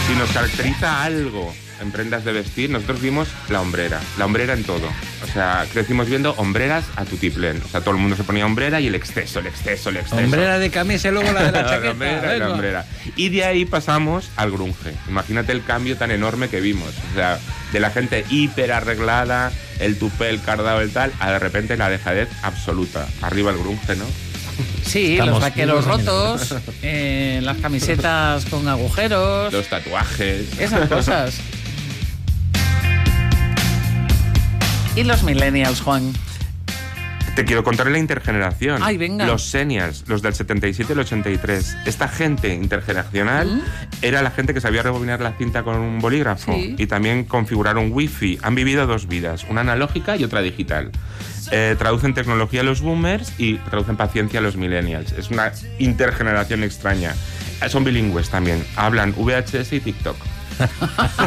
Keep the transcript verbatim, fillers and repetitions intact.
Si nos caracteriza algo en prendas de vestir, nosotros vimos la hombrera, la hombrera en todo. O sea, crecimos viendo hombreras a tutiplén. O sea, todo el mundo se ponía hombrera y el exceso, el exceso, el exceso. Hombrera de camisa y luego la de la chaqueta. la hombrera y la hombrera. Y de ahí pasamos al grunge. Imagínate el cambio tan enorme que vimos. O sea, de la gente hiper arreglada, el tupé, el cardado, el tal, a de repente la dejadez absoluta. Arriba el grunge, ¿no? Sí, Estamos los vaqueros rotos, eh, las camisetas con agujeros, los tatuajes, esas cosas. ¿Y los millennials, Juan? Te quiero contar la intergeneración. Ay, venga. Los seniors, los del setenta y siete y el ochenta y tres. Esta gente intergeneracional ¿Mm? era la gente que sabía rebobinar la cinta con un bolígrafo sí. y también configurar un wifi. Han vivido dos vidas, una analógica y otra digital. Eh, traducen tecnología a los boomers y traducen paciencia a los millennials. Es una intergeneración extraña. Son bilingües también. Hablan V H S y TikTok.